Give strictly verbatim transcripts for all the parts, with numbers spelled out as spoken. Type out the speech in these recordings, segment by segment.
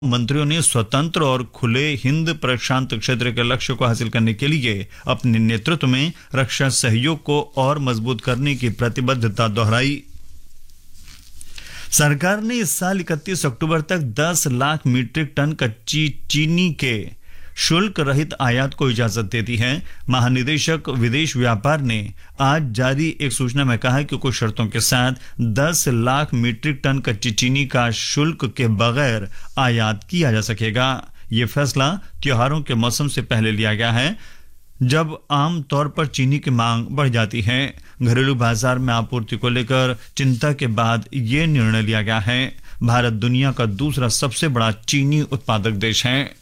मंत्रियों ने स्वतंत्र और खुले हिंद प्रशांत क्षेत्र के लक्ष्य को हासिल करने के लिए अपने नेतृत्व में रक्षा सहयोग को और मजबूत करने की प्रतिबद्धता दोहराई। सरकार ने इस साल इकतीस अक्टूबर तक दस लाख मीट्रिक टन कच्ची चीनी के शुल्क रहित आयात को इजाजत दे दी है। महानिदेशक विदेश व्यापार ने आज जारी एक सूचना में कहा कि कुछ शर्तों के साथ दस लाख मीट्रिक टन कच्ची चीनी का शुल्क के बगैर आयात किया जा सकेगा। यह फैसला त्योहारों के मौसम से पहले लिया गया है, जब आम तौर पर चीनी की मांग बढ़ जाती है। घरेलू बाजार में आपूर्ति को लेकर चिंता के बाद यह निर्णय लिया गया है। भारत दुनिया का दूसरा सबसे बड़ा चीनी उत्पादक देश है।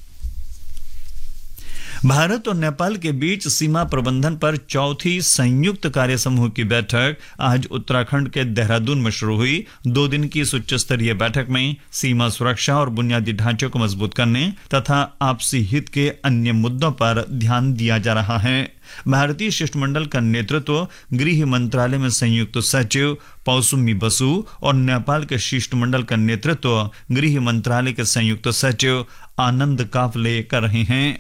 भारत और नेपाल के बीच सीमा प्रबंधन पर चौथी संयुक्त कार्य समूह की बैठक आज उत्तराखंड के देहरादून में शुरू हुई। दो दिन की इस उच्च स्तरीय बैठक में सीमा सुरक्षा और बुनियादी ढांचे को मजबूत करने तथा आपसी हित के अन्य मुद्दों पर ध्यान दिया जा रहा है। भारतीय शिष्टमंडल का नेतृत्व गृह मंत्रालय में संयुक्त सचिव पौसुमी बसु और नेपाल के शिष्टमंडल का नेतृत्व गृह मंत्रालय के संयुक्त सचिव आनंद काफले कर रहे हैं।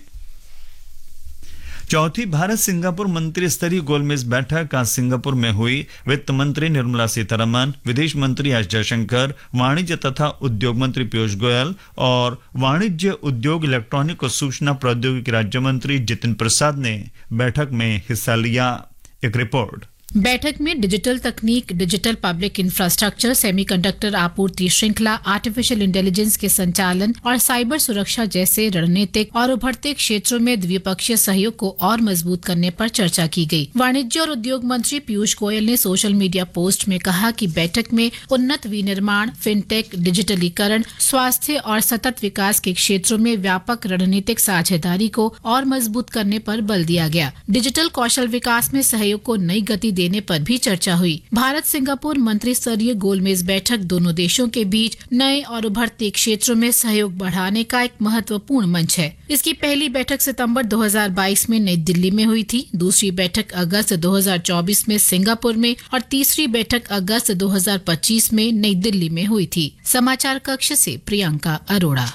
चौथी भारत सिंगापुर मंत्री स्तरीय गोलमेज बैठक आज सिंगापुर में हुई। वित्त मंत्री निर्मला सीतारमण, विदेश मंत्री एस जयशंकर, वाणिज्य तथा उद्योग मंत्री पीयूष गोयल और वाणिज्य उद्योग इलेक्ट्रॉनिक और सूचना प्रौद्योगिकी राज्य मंत्री जितिन प्रसाद ने बैठक में हिस्सा लिया। एक रिपोर्ट। बैठक में डिजिटल तकनीक, डिजिटल पब्लिक इंफ्रास्ट्रक्चर, सेमीकंडक्टर आपूर्ति श्रृंखला, आर्टिफिशियल इंटेलिजेंस के संचालन और साइबर सुरक्षा जैसे रणनीतिक और उभरते क्षेत्रों में द्विपक्षीय सहयोग को और मजबूत करने पर चर्चा की गई। वाणिज्य और उद्योग मंत्री पीयूष गोयल ने सोशल मीडिया पोस्ट में कहा कि बैठक में उन्नत विनिर्माण, फिनटेक, डिजिटलीकरण, स्वास्थ्य और सतत विकास के क्षेत्रों में व्यापक रणनीतिक साझेदारी को और मजबूत करने पर बल दिया गया। डिजिटल कौशल विकास में सहयोग को नई गति देने पर भी चर्चा हुई। भारत सिंगापुर मंत्री स्तरीय गोलमेज बैठक दोनों देशों के बीच नए और उभरते क्षेत्रों में सहयोग बढ़ाने का एक महत्वपूर्ण मंच है। इसकी पहली बैठक सितंबर दो हज़ार बाईस में नई दिल्ली में हुई थी, दूसरी बैठक अगस्त दो हज़ार चौबीस में सिंगापुर में और तीसरी बैठक अगस्त दो हज़ार पच्चीस में नई दिल्ली में हुई थी। समाचार कक्ष से प्रियंका अरोड़ा।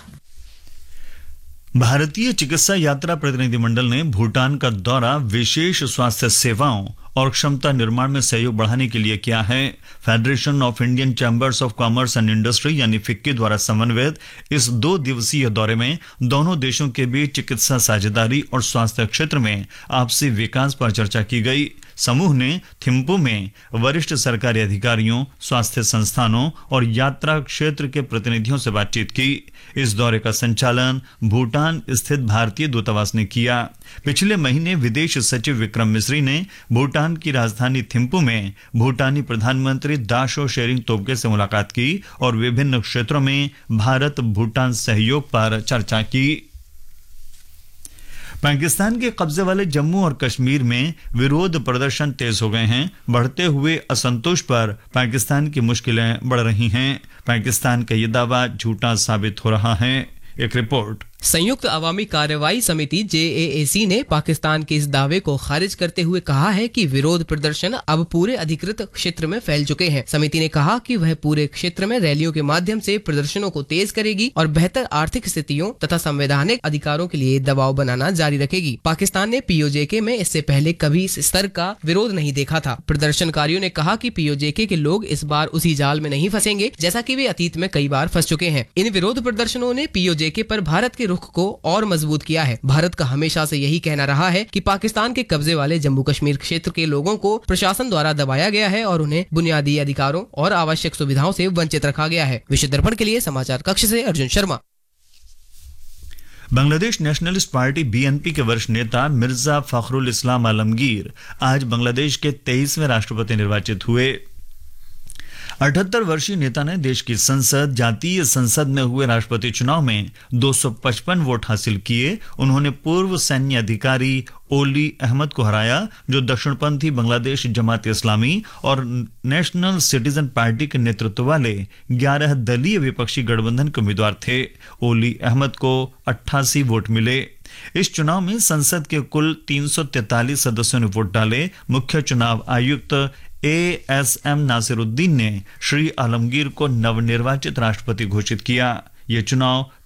भारतीय चिकित्सा यात्रा प्रतिनिधिमंडल ने भूटान का दौरा विशेष स्वास्थ्य सेवाओं और क्षमता निर्माण में सहयोग बढ़ाने के लिए किया है। Federation of Indian chambers of commerce and industry यानी फिक्की द्वारा समन्वित इस दो दिवसीय दौरे में दोनों देशों के बीच चिकित्सा साझेदारी और स्वास्थ्य क्षेत्र में आपसी विकास पर चर्चा की गई। समूह ने थिम्पू में वरिष्ठ सरकारी अधिकारियों, स्वास्थ्य संस्थानों और यात्रा क्षेत्र के प्रतिनिधियों से बातचीत की। इस दौरे का संचालन भूटान स्थित भारतीय दूतावास ने किया। पिछले महीने विदेश सचिव विक्रम मिस्री ने भूटान की राजधानी थिम्पू में भूटानी प्रधानमंत्री दाशो शेरिंग तोब्गे से मुलाकात की और विभिन्न क्षेत्रों में भारत भूटान सहयोग पर चर्चा की। पाकिस्तान के कब्जे वाले जम्मू और कश्मीर में विरोध प्रदर्शन तेज हो गए हैं। बढ़ते हुए असंतोष पर पाकिस्तान की मुश्किलें बढ़ रही हैं। पाकिस्तान का ये दावा झूठा साबित हो रहा है। एक रिपोर्ट। संयुक्त अवामी कार्यवाही समिति जे ए ए सी ने पाकिस्तान के इस दावे को खारिज करते हुए कहा है कि विरोध प्रदर्शन अब पूरे अधिकृत क्षेत्र में फैल चुके हैं। समिति ने कहा कि वह पूरे क्षेत्र में रैलियों के माध्यम से प्रदर्शनों को तेज करेगी और बेहतर आर्थिक स्थितियों तथा संवैधानिक अधिकारों के लिए दबाव बनाना जारी रखेगी। पाकिस्तान ने पी ओ जे के में इससे पहले कभी इस स्तर का विरोध नहीं देखा था। प्रदर्शनकारियों ने कहा कि पी ओ जे के के लोग इस बार उसी जाल में नहीं फंसेंगे जैसा कि वे अतीत में कई बार फंस चुके हैं। इन विरोध प्रदर्शनों ने पी ओ जे के पर भारत के रुख को और मजबूत किया है। भारत का हमेशा से यही कहना रहा है कि पाकिस्तान के कब्जे वाले जम्मू कश्मीर क्षेत्र के लोगों को प्रशासन द्वारा दबाया गया है और उन्हें बुनियादी अधिकारों और आवश्यक सुविधाओं से वंचित रखा गया है। विश्व दर्पण के लिए समाचार कक्ष से Arjun Sharma. Bangladesh nationalist party B N P के वरिष्ठ नेता मिर्जा फखरुल इस्लाम आलमगीर आज बांग्लादेश के तेईसवें राष्ट्रपति निर्वाचित हुए। अठहत्तर वर्षीय नेता ने देश की संसद जातीय संसद में हुए राष्ट्रपति चुनाव में दो सौ पचपन वोट हासिल किए। उन्होंने पूर्व सैन्य अधिकारी ओली अहमद को हराया, जो दक्षिणपंथी बांग्लादेश जमात इस्लामी और नेशनल सिटीजन पार्टी के नेतृत्व वाले ग्यारह दलीय विपक्षी गठबंधन के उम्मीदवार थे। ओली अहमद को अट्ठासी वोट मिले। इस चुनाव में संसद के कुल तीन सौ तैंतालीस सदस्यों ने वोट डाले। मुख्य चुनाव आयुक्त ए एस एम नासिरुद्दीन ने श्री आलमगीर को नवनिर्वाचित राष्ट्रपति घोषित किया। ये चुनाव